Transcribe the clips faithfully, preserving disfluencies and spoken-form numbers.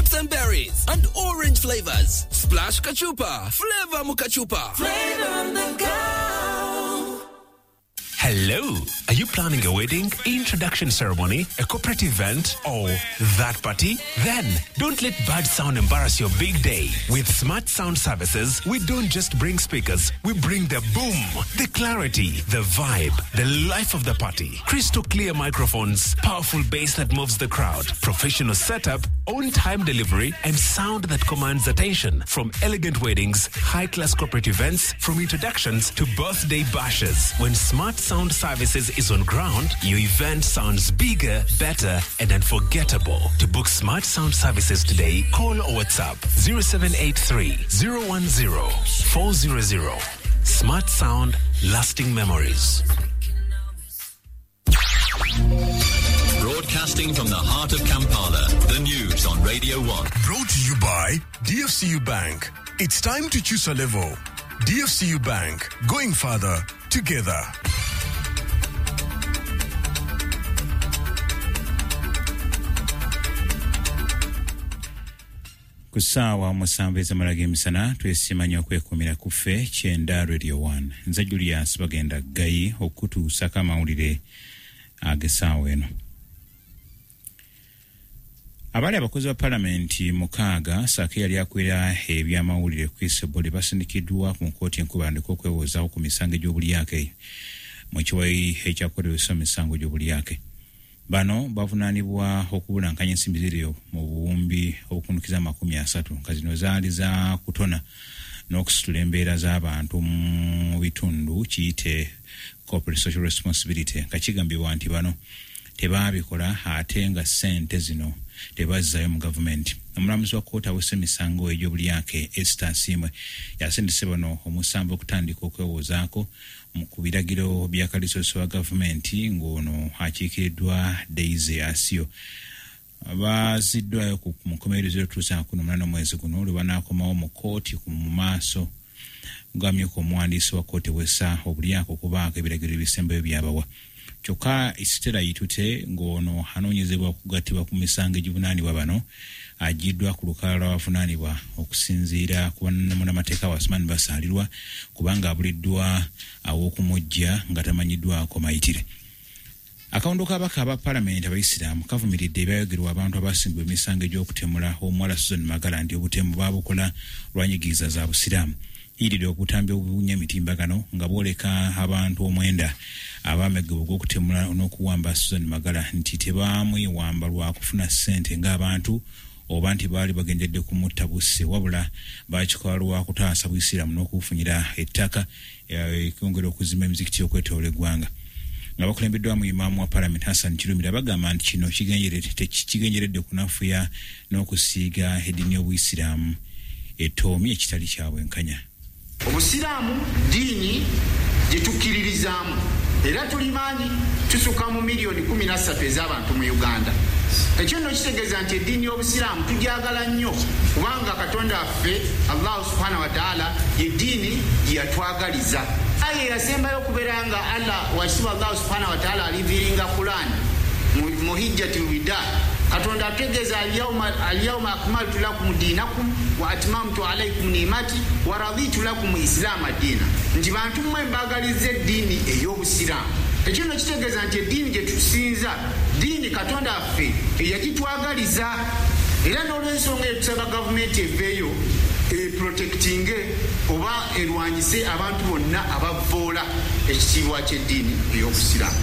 grapes and berries, and orange flavors. Splash Kachupa, flavor Mukachupa. Flavor on the go. Hello. Are you planning a wedding, introduction ceremony, a corporate event, or that party? Then don't let bad sound embarrass your big day. With Smart Sound Services, we don't just bring speakers, we bring the boom, the clarity, the vibe, the life of the party. Crystal clear microphones, powerful bass that moves the crowd, professional setup, on-time delivery, and sound that commands attention. From elegant weddings, high-class corporate events, from introductions to birthday bashes. When Smart Sound Services is on ground, your event sounds bigger, better, and unforgettable. To book Smart Sound Services today, call or WhatsApp zero seven eight three, zero one zero, four zero zero. Smart Sound, lasting memories. Broadcasting from the heart of Kampala, the news on Radio one. Brought to you by D F C U Bank. It's time to choose a level. D F C U Bank, going further together. Kusawa musanvu ez'amalaga emisana twesimanya okwekumira ku ffe kyenda Radio one. Nze Julius bagenda gayi okutuusako amawulire ag'essaawa eno. Abali abakozi ba palamenti mukaaga saako yali akwera ebyamawulire ku Isebole basindikiddwa mu kkooti enkubandiko okwewozaawo ku misango gy'obulyake mu kiwayi ekyakolebwa emisango gy'obulyake. Bano bavunaanibwa okubulankanya ensimbi ziri mu buwumbi obukundukiza amakumi asatu nga zino zaali za kutona n'okusitula embeera z'abantu mu bitundu kiyite corporate social responsibility nga kigambibwa nti bano tebaabikola ate nga ssente zino tebazzayo mu gavumenti. Omulamuzi wa kkooti awesa emisango egy'obulyake Esther Simwe yasindise bano omusanvu okutandika okwewozaako ku biragiro bya kalisoso wa gavumenti ng'ono akiikiriddwa Daisy Asio. Baziddwayo ku mukomerero tuusa kuno munana omwezi guno lwe banaakomawo mu kkooti mu maaso gamyuka omuwandiisi wa kkooti wessa obulyake okubaako ebiragiro ebisembayo byabawa. Kyokka Isitera Yitute ng'ono anoonyezebwa okugattibwa ku misango egivunaanibwa bano agiddwa ku lukalala lw'abavunaanibwa okusinziira ku bannamateeka wa Asmani Basaalirwa kubanga abuliddwa aw'okumujja nga tamanyiddwako mayitire. Akawondo k'abaka aba palamenti abaisiraamu kavumiridde ebyayogerwa abantu abasimbibwa emisango egy'okutemula omuwala Susan Magala nti obutemu baabukola lwanyigiriza za busiraamu. Yiridde okutambya obubunya emitimbagano nga booleka abantu omwenda abaameggebwa ogw'okutemula n'okuwamba Susan Magala nti tebaamwewamba lwa kufuna ssente ng'abantu oba nti baali bagendedde kumutta busse wabula baakikola lwa kutaasa Buisiraamu n'okufunyira ettaka ekyongera okuzimba emizikiti okwetoola eggwanga. Nga bakulembeddwamu imaamu wa palamenti Hassan Kirumira bagamba nti kino kigenjeredde kunafuya n'okusiiga eddiini y'Obuisiraamu ettoomi ekitali kya bwenkanya. Obusiraamu diini gye tukkiririzaamu era tulimanyi tusuka mu miliyoni kumi na ssatu ez'abantu mu Uganda. Ekyo nno kitegeeza nti eddiini y'Obusiraamu tugyagala nnyo kubanga Katonda waffe Allah subhanahu wa ta'ala eddiini gye yatwagaliza. Aye yasembayo okubeera nga Allah wasiba Allah subhanahu wa ta'ala aliviringa Qur'an mu hijjatul wida. Katonda ategeeza al-yawma akmaltu lakum dinakum wa atmamtu alaykum ni'mati wa raditu lakum islam ad-dina. Nti bantu mmwe mbagaliza eddiini ey'Obusiraamu. Ekyo nno kitegeeza nti eddiini gye tusinza ddiini Katonda waffe eyagitwagaliza era n'olw'ensonga eyo tusaba gavumenti eveeyo eprotectinge oba erwanyise abantu bonna abavvoola ekitiibwa ky'eddiini ey'Obusiraamu.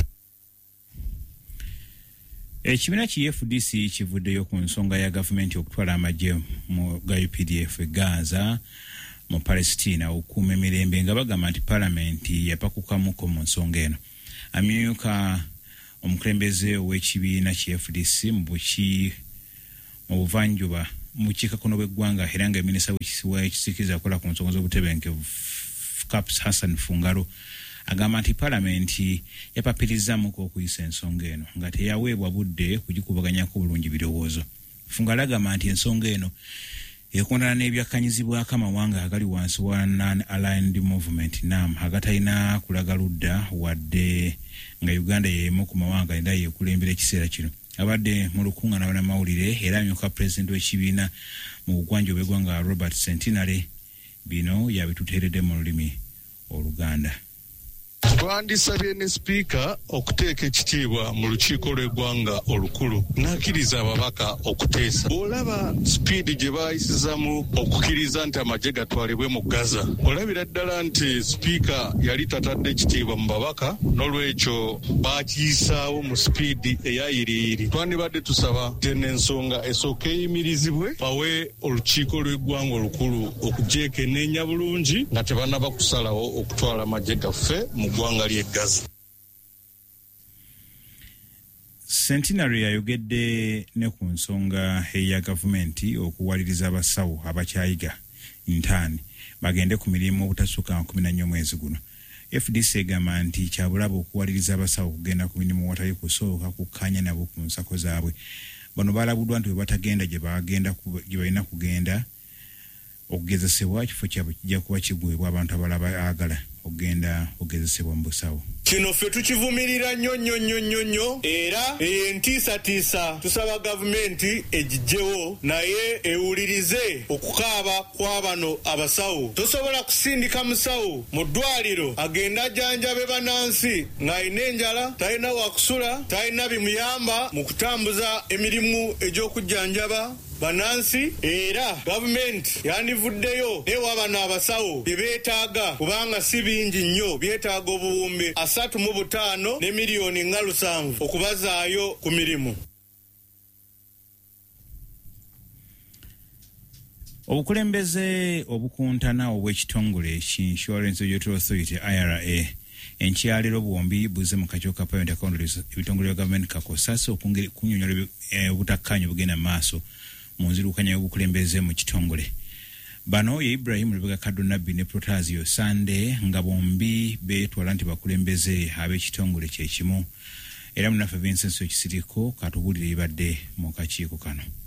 Ekibiina ki F D C kivuddeyo ku nsonga ya gavumenti okutwala amagye mu ga U P D F e Gaza mu Palestina okuuma emirembe nga bagamba nti palamenti yapakukamuko mu nsonga eno. Amyuka omukulembeze ow'ekibiina ki F D C mu buki mu buvanjuba mu bukiikakkono bw'eggwanga era nga minisita w'ekisiikirize akola ku nsonga z'obutebenkevu Caps Hassan Fungaro agamba nti palamenti yapapirizamuko okuyisa ensonga eno nga teyaweebwa budde kugikubaganyako bulungi birowoozo. Fungalo agamba nti ensonga eno ekondana n'ebyakkanyizibwako amawanga agali wansi wa Non-Aligned Movement N A M agatalina kulaga ludda wadde nga Uganda y'emu ku mawanga era yeekulembera ekiseera kino. abadde mu lukungaana bannamawulire era amyuka pulezidenti w'ekibiina mu bugwanjuba bw'eggwanga Robert Centenary. Bino yabituteeredde mu lulimi Oluganda. Twandisabye ne sipiika okuteeka ekitiibwa mu lukiiko lw'eggwanga olukulu n'akkiriza ababaka okuteesa. Olaba sipiidi gye baayisizamu okukkiriza nti amagye gatwalibwe mu Gaza, olabira ddala nti sipiika yali tatadde ekitiibwa mu babaka, n'olwekyo baakiyisaawo mu sipiidi eyayiriiri. Twandibadde tusaba tena ensonga esooka eyimirizibwe bawe olukiiko lw'eggwanga olukulu okujeekenneenya bulungi nga tebannaba kusalawo okutwala amagye gaffe mu ggwanga ly'e Gaza. Centenary yayogedde ne ku nsonga eya gavumenti okuwaliriza abasawo abakyayiga ntaani bagende ku mirimu obutasukka kumi na nnya omwezi guno. F D C egamba nti kyabulaba okuwaliriza abasawo okugenda ku mirimu watali kusooka kukkaanya nabo ku nsako zaabwe. Bano baalabuddwa nti bwe batagenda gye bagenda gye balina kugenda okugezesebwa ekifo kyabwe kijja kuba kigwebwa abantu abalala baagala ogenda ogezesebwa mu busawo. Kino ffe tukivumirira nnyo nnyo nnyo nnyo nnyo era entiisatiisa tusaba gavumenti egijjewo naye ewulirize okukaaba kwa bano abasawo. Tosobola kusindika musawo mu ddwaliro agenda ajjanjabe bannansi ng'alina enjala, talina wakusula, talina bimuyamba mu kutambuza emirimu egy'okujjanjaba bannansi, era gavumenti yandivuddeyo newa bano abasawo bye beetaaga kubanga si bingi nnyo, byetaaga obuwumbi asatu mu butaano ne miliyoni nga lusanvu okubazaayo ku mirimu. Obukulembeze obukuntana obw'ekitongole Insurance Regulatory Authority I R A enkyaliro bwombi buze mu kakiiko ka Parliament Accountability ebitongole bya gavumenti kakosasa okunyonyola obutakkaanya obugenda maaso mu nzirukanya y'obukulembeze mu kitongole. Bano ye Ibrahim Rebecca Kadunabbi ne Protazio Sande nga bombi beetwala nti bakulembeze ab'ekitongole kye kimu. Era munaffe Vincent Kisiriko katubulire ibadde mu kakiiko kano.